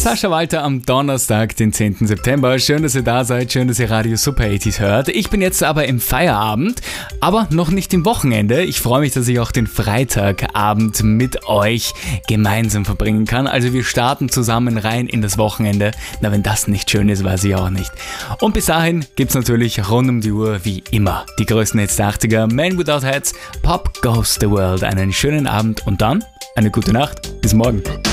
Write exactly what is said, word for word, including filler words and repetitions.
Sascha Walter am Donnerstag, den zehnten September. Schön, dass ihr da seid, schön, dass ihr Radio Super achtzig hört. Ich bin jetzt aber im Feierabend, aber noch nicht im Wochenende. Ich freue mich, dass ich auch den Freitagabend mit euch gemeinsam verbringen kann. Also wir starten zusammen rein in das Wochenende. Na, wenn das nicht schön ist, weiß ich auch nicht. Und bis dahin gibt's natürlich rund um die Uhr wie immer die größten Hits der achtziger, Man Without Hats, Pop Goes the World. Einen schönen Abend und dann eine gute Nacht. Bis morgen.